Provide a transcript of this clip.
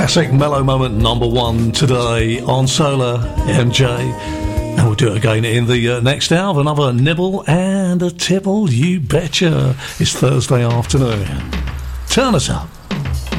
Classic mellow moment number one today on Solar MJ. And we'll do it again in the next hour. Another nibble and a tipple, you betcha. It's Thursday afternoon. Turn us up.